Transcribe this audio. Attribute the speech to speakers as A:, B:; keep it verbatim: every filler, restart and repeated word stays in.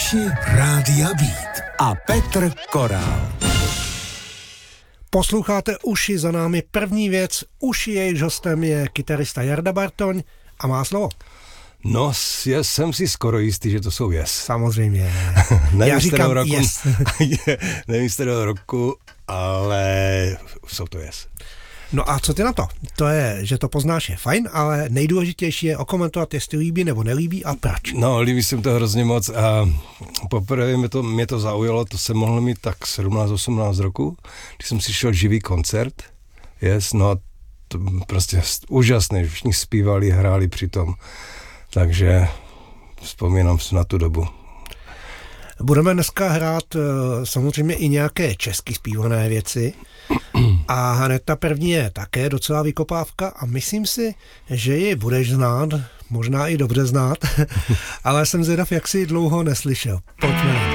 A: Uši Rádia Beat a Petr Korál.
B: Posloucháte Uši, za námi první věc. Uši, jejíž hostem je kytarista Jarda Bartoň a má slovo.
C: No, já jsem si skoro jistý, že to jsou Yes.
B: Samozřejmě.
C: nevím,
B: Já říkám
C: roku,
B: Yes.
C: nevím z kterého roku, ale jsou to Yes.
B: No a co ty na to? To je, že to poznáš, je fajn, ale nejdůležitější je okomentovat, jestli líbí nebo nelíbí a proč.
C: No, líbí se mi to hrozně moc a poprvé mě to, mě to zaujalo, to jsem mohl mít tak sedmnáct osmnáct roku, když jsem si šel živý koncert, Yes, no a to prostě úžasné, všichni zpívali, hráli přitom, takže vzpomínám si na tu dobu.
B: Budeme dneska hrát samozřejmě i nějaké česky zpívané věci a hned ta první je také docela vykopávka a myslím si, že ji budeš znát, možná i dobře znát, ale jsem zvědav, jak si dlouho neslyšel. Pojďme na to.